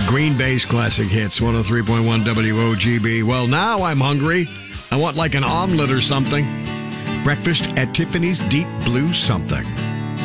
Green Bay's classic hits, 103.1 WOGB. Well, now I'm hungry. I want like an omelet or something. Breakfast at Tiffany's Deep Blue something.